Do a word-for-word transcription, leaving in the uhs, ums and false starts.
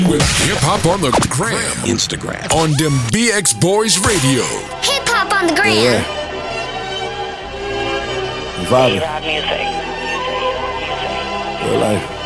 With Hip Hop on the Gram. Instagram. On them B X Boys Radio. Hip Hop on the Gram. Yeah. Vibing. Real life.